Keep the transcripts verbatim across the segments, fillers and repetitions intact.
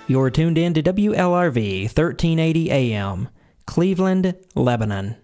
You're tuned in to W L R V thirteen eighty A M, Cleveland, Lebanon.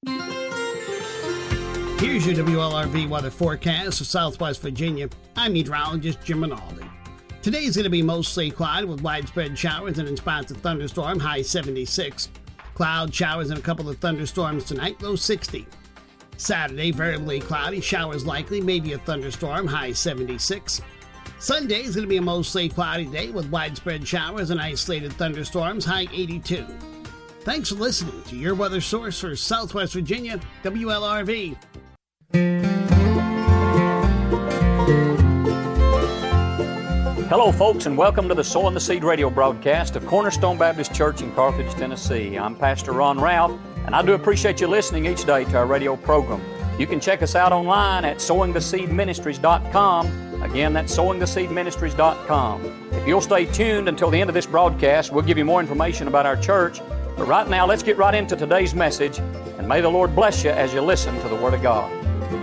Here's your W L R V weather forecast for Southwest Virginia. I'm meteorologist Jim Rinaldi. Today's going to be mostly cloudy with widespread showers and in spots of thunderstorm, high seventy-six. Cloud showers and a couple of thunderstorms tonight, low sixty. Saturday, variably cloudy, showers likely, maybe a thunderstorm, high seventy-six. Sunday is going to be a mostly cloudy day with widespread showers and isolated thunderstorms, high eighty-two. Thanks for listening to your weather source for Southwest Virginia, W L R V. Hello, folks, and welcome to the Sowing the Seed radio broadcast of Cornerstone Baptist Church in Carthage, Tennessee. I'm Pastor Ron Routh, and I do appreciate you listening each day to our radio program. You can check us out online at sowing the seed ministries dot com. Again, that's sowing the seed ministries dot com. If you'll stay tuned until the end of this broadcast, we'll give you more information about our church. But right now, let's get right into today's message, and may the Lord bless you as you listen to the Word of God.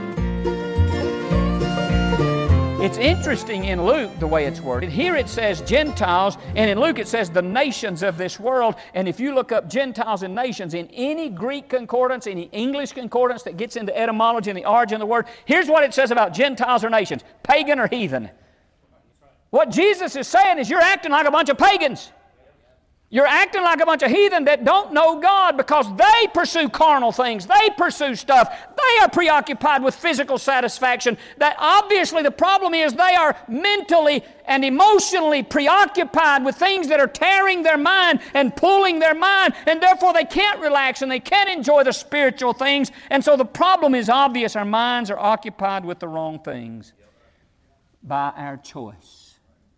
It's interesting in Luke the way it's worded. Here it says Gentiles, and in Luke it says the nations of this world. And if you look up Gentiles and nations in any Greek concordance, any English concordance that gets into etymology and the origin of the word, here's what it says about Gentiles or nations: pagan or heathen. What Jesus is saying is you're acting like a bunch of pagans. You're acting like a bunch of heathen that don't know God because they pursue carnal things. They pursue stuff. They are preoccupied with physical satisfaction. That obviously the problem is they are mentally and emotionally preoccupied with things that are tearing their mind and pulling their mind, and therefore they can't relax and they can't enjoy the spiritual things. And so the problem is obvious. Our minds are occupied with the wrong things by our choice.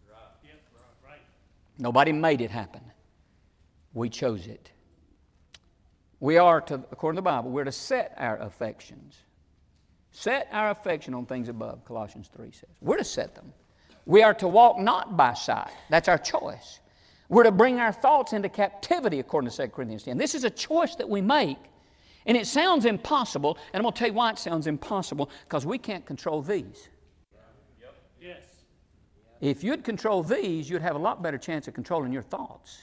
Nobody made it happen. We chose it. We are, to, according to the Bible, we're to set our affections. Set our affection on things above, Colossians three says. We're to set them. We are to walk not by sight. That's our choice. We're to bring our thoughts into captivity, according to Second Corinthians ten. This is a choice that we make, and it sounds impossible, and I'm going to tell you why it sounds impossible, because we can't control these. Yes. If you'd control these, you'd have a lot better chance of controlling your thoughts.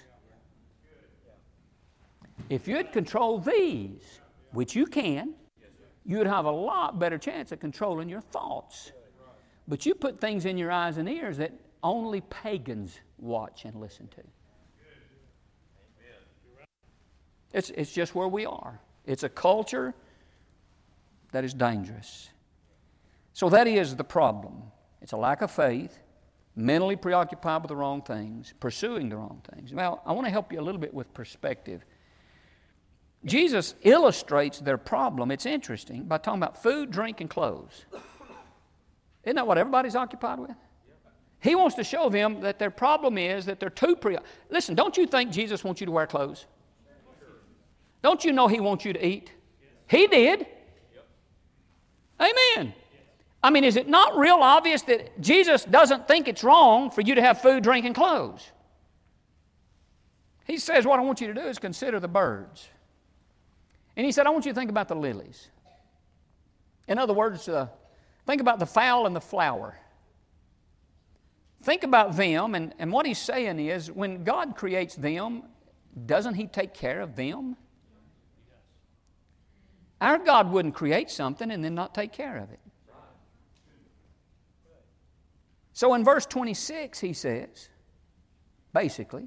If you'd control these, which you can, you'd have a lot better chance of controlling your thoughts. But you put things in your eyes and ears that only pagans watch and listen to. It's, it's just where we are. It's a culture that is dangerous. So that is the problem. It's a lack of faith, mentally preoccupied with the wrong things, pursuing the wrong things. Well, I want to help you a little bit with perspective. Jesus illustrates their problem, it's interesting, by talking about food, drink, and clothes. Isn't that what everybody's occupied with? He wants to show them that their problem is that they're too pre... Listen, don't you think Jesus wants you to wear clothes? Don't you know He wants you to eat? He did. Amen. I mean, is it not real obvious that Jesus doesn't think it's wrong for you to have food, drink, and clothes? He says, what I want you to do is consider the birds. And He said, I want you to think about the lilies. In other words, uh, think about the fowl and the flower. Think about them, and, and what He's saying is, when God creates them, doesn't He take care of them? Our God wouldn't create something and then not take care of it. So in verse twenty-six, He says, basically,